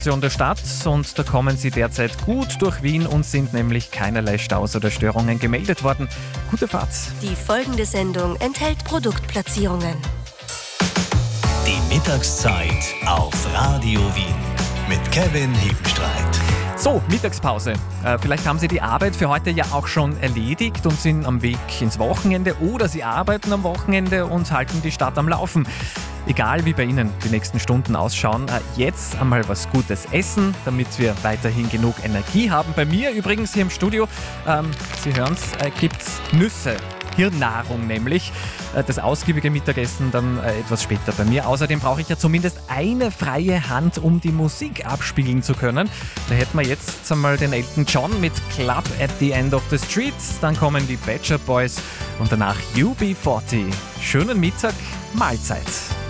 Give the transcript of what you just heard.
der Stadt und da kommen Sie derzeit gut durch Wien und sind nämlich keinerlei Staus oder Störungen gemeldet worden. Gute Fahrt. Die folgende Sendung enthält Produktplatzierungen. Die Mittagszeit auf Radio Wien mit Kevin Hebenstreit. So, Mittagspause. Vielleicht haben Sie die Arbeit für heute ja auch schon erledigt und sind am Weg ins Wochenende oder Sie arbeiten am Wochenende und halten die Stadt am Laufen. Egal wie bei Ihnen die nächsten Stunden ausschauen, jetzt einmal was Gutes essen, damit wir weiterhin genug Energie haben. Bei mir übrigens hier im Studio, Sie hören es, gibt es Nüsse. Hirnnahrung nämlich. Das ausgiebige Mittagessen dann etwas später bei mir. Außerdem brauche ich ja zumindest eine freie Hand, um die Musik abspielen zu können. Da hätten wir jetzt einmal den Elton John mit Club at the End of the Streets. Dann kommen die Pet Shop Boys und danach UB40. Schönen Mittag, Mahlzeit.